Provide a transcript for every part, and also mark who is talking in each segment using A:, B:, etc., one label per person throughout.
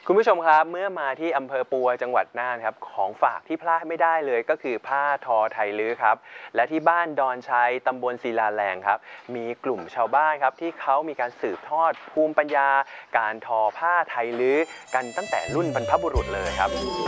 A: คุณผู้ชมครับเมื่อมาที่อำเภอปัวจังหวัดน่านครับของฝากที่พลาดไม่ได้เลยก็คือผ้าทอไทยลื้อครับและที่บ้านดอนชัยตำบลศิลาแรงครับมีกลุ่มชาวบ้านครับที่เขามีการสืบทอดภูมิปัญญาการทอผ้าไทยลื้อกันตั้งแต่รุ่นบรรพบุรุษเลยครับ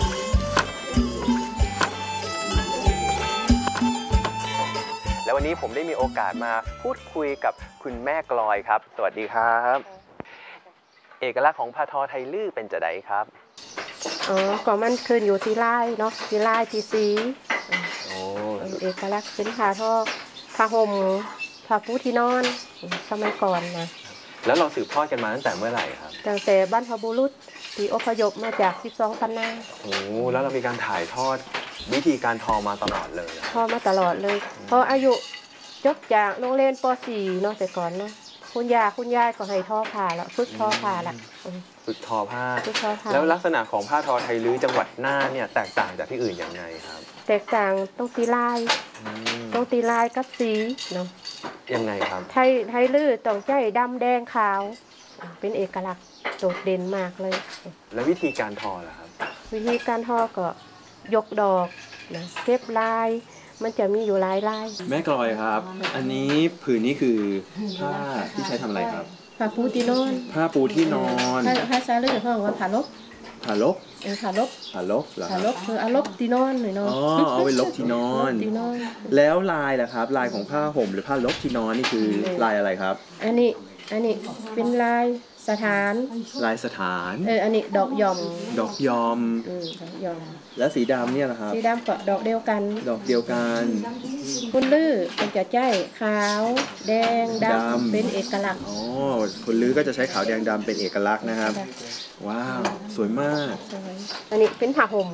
A: และวันนี้ผมได้มีโอกาสมาพูดคุยกับคุณแม่กลอยครับสวัสดีครับเอกลักษณ์ของผ้าทอไทยลื้อเป็นจะไดครับ
B: ก็มันขึ้นอยู่ที่ลายเนาะที่ลายที่สีเอกลักษณ์เป็นผ้าทอผ้าห่มผ้าปูที่นอนสมัยก่อนนะ
A: แล้วเราสืบทอดกันมาตั้งแต่เมื่อไหร่ครับ
B: ตั้งแต่บรรพบุรุษที่อพยพมาจาก12 ปันนา
A: แล้วเรามีการถ่ายทอดวิธีการทอมาตลอดเลย
B: ทอมาตลอดเลยพออายุจบจากโรงเรียนป .4 เนาะแต่ก่อนเนาะคุณยายก็ให้ทอผ้าแล้วฝึกทอผ้าละ
A: ฝึกทอผ้าแล้วลักษณะของผ้าทอไทยลื้อจังหวัดน่านเนี่ยแตกต่างจากที่อื่นอย่างไรครับ
B: แตกต่างต้องตีลายกับสีเนาะ
A: ยังไงครับ
B: ไทยลื้อต้องใจดำแดงขาวเป็นเอกลักษณ์โดดเด่นมากเลย
A: แล้ววิธีการทอล่ะครับ
B: วิธีการทอก็ยกดอกนะเก็บลายมันจะมีอยู่หลายลาย
A: แม่กลอยครับอันนี้ผืนนี้คือผ้าที่ใช้ทำอะไรครับ
B: ผ้าปูที่นอน
A: ผ้าปูที่นอน
B: ภาษาลื้อห้องว่าผ้าลบ
A: ผ้าลบ
B: เหรอ
A: ผ้าลบ
B: คือลบที่นอนหน่อยเนาะ
A: เอาไว้ลบที่นอนแล้วลายล่ะครับลายของผ้าห่มหรือผ้าลบที่นอนนี่คือลายอะไรครับ
B: อันนี้เป็นลายสถาน
A: ลายสถาน
B: อันนี้ดอกยอม
A: ดอกยอมแล้วสีดำเนี่ยนะครับ
B: สีดำก็ดอกเดียวกันคุณลื้อเป็นจะใจขาวแดงดำเป็นเอกลักษณ์
A: คุณลื้อก็จะใช้ขาวแดงดำเป็นเอกลักษณ์นะครับว้าวสวยมาก
B: อันนี้เป็นผ้าห่ม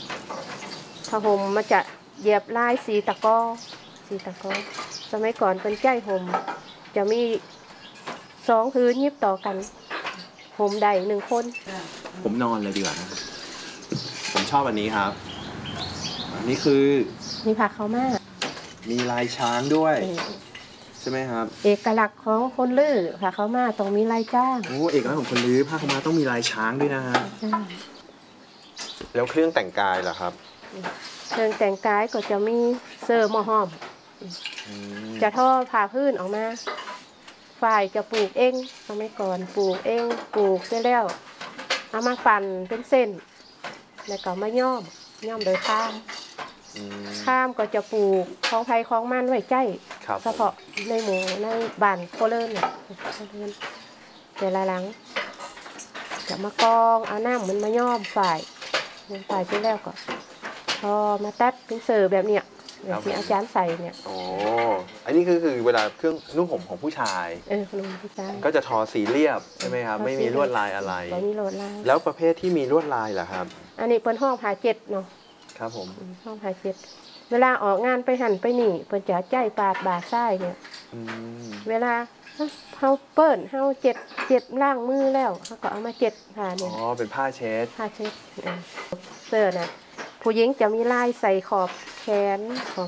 B: มาจะเย็บลายสีตะกอสมัยก่อนเป็นใจห่มจะมี2 พื้นยิบต่อกันห่มใด1 คน
A: ผมนอนเลยดีกว่านะผมชอบอันนี้ครับอันนี้คือ
B: มีผ้าขาวม้า
A: มีลายช้างด้วยใช่ไหมครับ
B: เอกลักษณ์ของคนลื้อผ้าขาวม้าต้องมีลายจ้าง
A: เอกลักษณ์ของคนลื้อผ้าขาวม้าต้องมีลายช้างด้วยนะฮะแล้วเครื่องแต่งกายล่ะครับ
B: เครื่องแต่งกายก็จะมีเสื้อหม้อห้อมจะทอผ้าพื้นออกมาฝ่ายจะปลูกเองสมัยก่อนปลูกเสร็จแล้วเอามาปั่นเป็นเส้นแล้วก็มาย่อมโดยข้ามก็จะปลูกของไผ่ของมันไว้ใจเฉพาะในหมู่ในบ้านโคเลินเนี่ยแต่ละหลังจะมากองเอาน้ำมันมาย่อมฝ่ายเสร็จแล้วก็พอมาตัดเป็นเสือแบบเนี้ยที่อาจารย์ใส่เนี่ย
A: อันนี้คือเวลาเครื่องนุ่งห่มของผู้ชาย
B: ผู้ชาย
A: ก็จะทอสีเรียบใช่ไหมครับไม่มีลวดลายอะไร
B: ไม่มีลวดลาย
A: แล้วประเภทที่มีลวดลายล่ะครับ
B: อันนี้เป็นห้องผ้าเนาะ
A: ครับผม
B: ห้องผ้าเวลาออกงานไปหันไปหนีเป็นจะใจปาดบ่าไส้เนี่ยเวลาเขาเปิ้นเขาเจ็ดล่างมือแล้วเขาก็เอามาผ้าเนี่ย
A: เป็นผ้าเช็ด
B: เสื้อนะผู้หญิงจะมีลายใส่ขอบแขน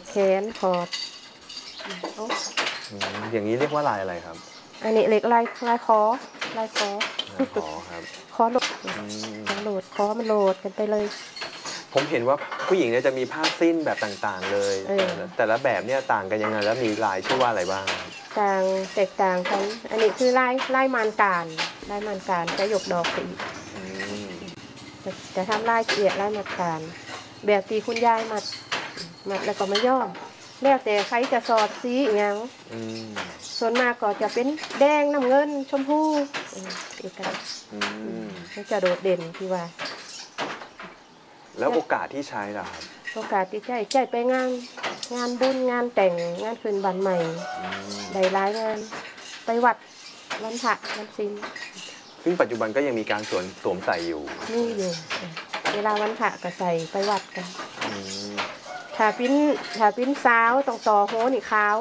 A: อย่างนี้เรียกว่าลายอะไรครับ
B: อันนี้เรียกลายคอ
A: ครับ
B: คอโหลดคอมันโหลดกันไปเลย
A: ผมเห็นว่าผู้หญิงเนี่ยจะมีผ้าสิ้นแบบต่างๆเลยแต่ละแบบเนี่ยต่างกันยังไงแล้วมีลายชื่อว่าอะไรบ้าง
B: แตกต่างกันอันนี้คือลายมันการจะยกดอกสีจะทำลายเกลียดลายมันการแบบตีคุณยายมัดแล้วก็มาย่อมแล้วแต่ใครจะสอดสีอย่างส่วนมากก็จะเป็นแดงน้ำเงินชมพูอีกกันจะโดดเด่นที่ว่า
A: แล้วโอกาสที่ใช้ล่ะครับ
B: โอกาสที่ใช้ไปงานบุญงานแต่งงานคืนบันใหม่ได้หลายงานไปวัดวันพระวันศีล
A: ซึ่งปัจจุบันก็ยังมีการสวมใส่อยู่
B: นี่อยู่เวลาวันพระก็ใส่ไปวัดกันถ้าปิ้นสาวต้องต่อหัวนี่ขาว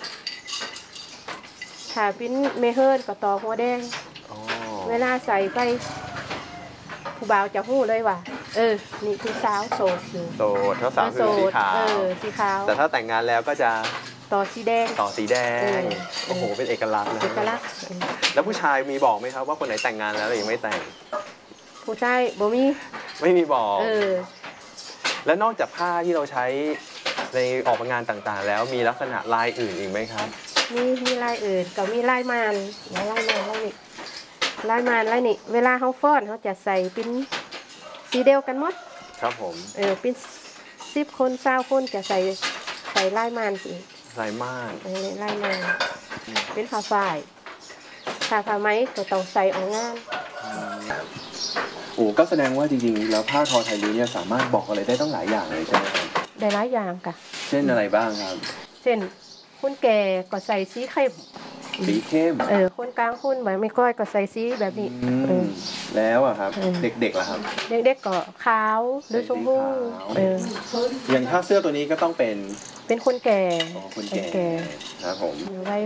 B: ถ้าปิ้นเมเฮิร์นก็ต่อหัวแดงเวลาใส่ไปผู้บ่าวจะหู้เลยว่านี่คือสาวโสด
A: ถ้าสาวคือ
B: สีขาว
A: แต่ถ้าแต่งงานแล้วก็จะ
B: ต่อสีแดง
A: โอ้โหเป็นเอกลักษณ์เลย
B: เอกลักษณ์
A: แล้วผู้ชายมีบอกไหมครับว่าคนไหนแต่งงานแล้วหรือยังไม่แต่ง
B: ผู้ชายบ่มี
A: ไม่มีบอก
B: ๆ
A: และนอกจากผ้าที่เราใช้ในออกงานต่างๆ แล้วมีลักษณะลายอื่นอีกไหมครับ
B: มีลายอื่นก็มีลายมันลายนี่เวลาเขาฟ้อนเขาจะใส่เป็นสีเดียวกันหมด
A: ครับผม
B: เป็น10 คน20 คนจะใส่ลายมันสิ
A: ลายม่าน
B: ลายมันเป็นผ้าฝ้ายผ้าไหมก็ต้องใส่ออกงาน
A: โอ้ก็แสดงว่าจริงๆแล้วผ้าทอไทยลื้อเนี่ยสามารถบอกอะไรได้ต้องหลายอย่างเลยใช่ไหมครับ
B: ได้หลายอย่างค่ะ
A: เช่นอะไรบ้างครับ
B: เช่นคนแก่ก็ใส่สีเข้ม
A: สีเข้ม
B: คนกลางคนแบบไม่ก้อยก็ใส่สีแบบนี้
A: แล้วอะครับเด็กๆล่ะครับ
B: เด็กๆก็ขาวหรือชมพู
A: อย่างถ้าเสื้อตัวนี้ก็ต้องเป็น
B: คนแก่
A: คนแก่ครับผม
B: วัย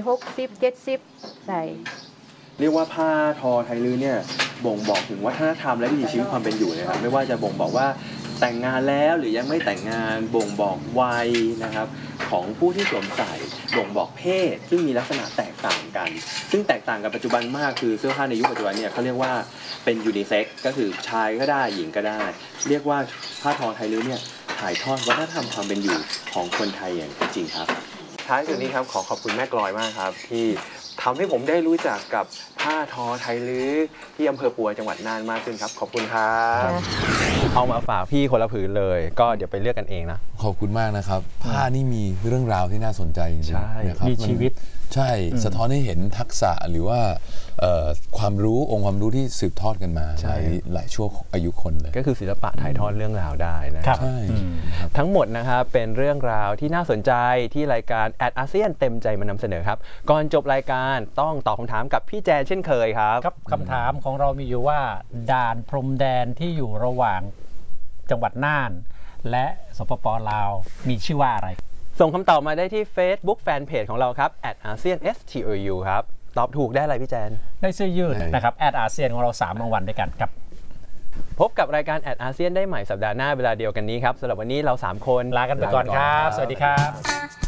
B: 60-70ใส่
A: เรียกว่าผ้าทอไทยลื้อเนี่ยบ่งบอกถึงวัฒนธรรมและวิถีชีวิตความเป็นอยู่นะครับไม่ว่าจะบ่งบอกว่าแต่งงานแล้วหรือยังไม่แต่งงานบ่งบอกวัยนะครับของผู้ที่สวมใส่บ่งบอกเพศซึ่งมีลักษณะแตกต่างกัน ซึ่งแตกต่างกับปัจจุบันมากคือเสื้อผ้าในยุคปัจจุบันเนี่ยเขาเรียกว่าเป็นยูนิเซ็กก็คือชายก็ได้หญิงก็ได้ เรียกว่าผ้าทอไทยลื้อเนี่ยถ่ายทอดวัฒนธรรมความเป็นอยู่ของคนไทยอย่างจริงครับท้ายสุดนี้ครับขอบคุณแม่กลอยมากครับที่ทำให้ผมได้รู้จักกับผ้าทอไทยลื้อที่อำเภอปัวจังหวัดน่านมากขึ้นครับขอบคุณครับเอามาฝากพี่คนละผืนเลยก็เดี๋ยวไปเลือกกันเองนะ
C: ขอบคุณมากนะครับผ้านี่มีเรื่องราวที่น่าสนใจจริงๆนะครับ
D: มีชีวิต
C: ใช่สะท้อนให้เห็นทักษะหรือว่าความรู้องค์ความรู้ที่สืบทอดกันมาหลายชั่วอายุคนเลย
A: ก็คือศิลปะถ่ายทอดเรื่องราวได้นะครับ
C: ใช่
A: ทั้งหมดนะครับเป็นเรื่องราวที่น่าสนใจที่รายการแอดอาเซียนเต็มใจมานำเสนอครับก่อนจบรายการต้องตอบคำถามกับพี่แจนเช่นเคยครับ
D: คำถามของเรามีอยู่ว่าด่านพรมแดนที่อยู่ระหว่างจังหวัดน่านและสปป.ลาวมีชื่อว่าอะไร
A: ส่งคำตอบมาได้ที่ Facebook Fanpage ของเราครับ@ASEANSTOU ครับตอบถูกได้อะไรพี่แจน
D: ได้เสื้อยืดนะครับ@ASEANของเรา3รางวัลด้วยกันครับ
A: พบกับรายการ@ASEANได้ใหม่สัปดาห์หน้าเวลาเดียวกันนี้ครับสำหรับวันนี้เรา3คน
D: ลากันไปก่อนครับสวัสดีครับ